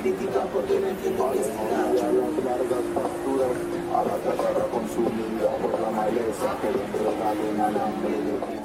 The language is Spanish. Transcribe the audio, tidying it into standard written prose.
critican porque no entienden que es A las largas pasturas, a la tierra consumida por la maleza que le entregaron al hambre de